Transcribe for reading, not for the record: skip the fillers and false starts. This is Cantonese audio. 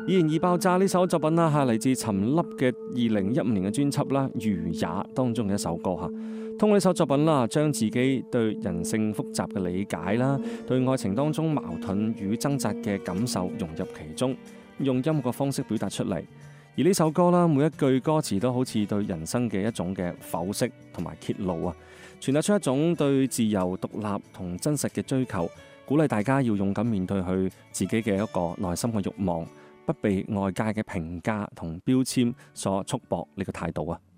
以言而爆炸呢首作品啦，係嚟自陳粒嘅2015年嘅專輯啦《如也》當中嘅一首歌嚇。通過呢首作品啦，將自己對人性複雜嘅理解啦，對愛情當中矛盾與掙扎嘅感受融入其中，用音樂嘅方式表達出嚟。而呢首歌啦，每一句歌詞都好似對人生嘅一種嘅剖析同埋揭露啊，傳達出一種對自由、獨立同真實嘅追求，鼓勵大家要勇敢面對佢自己嘅一個內心嘅慾望，不被外界嘅評價同標籤所束縛呢個態度啊！